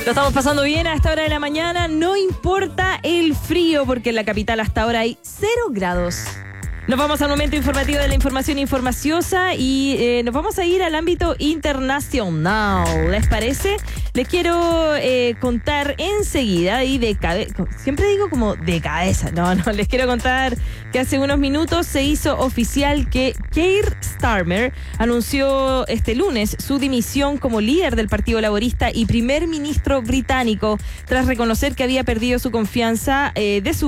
Lo estamos pasando bien a esta hora de la mañana. No importa el frío, porque en la capital hasta ahora hay 0 grados. Nos vamos al momento informativo de la información informaciosa y nos vamos a ir al ámbito internacional. ¿Les parece? Les quiero contar enseguida y de cabeza. Siempre digo como de cabeza. No, les quiero contar que hace unos minutos se hizo oficial que Keir Starmer anunció este lunes su dimisión como líder del Partido Laborista y primer ministro británico tras reconocer que había perdido su confianza de su